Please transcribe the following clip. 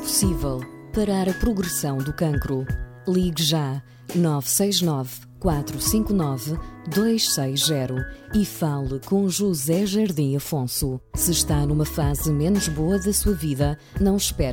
possível parar a progressão do cancro. Ligue já 969 459 260 e fale com José Jardim Afonso. Se está numa fase menos boa da sua vida, não espere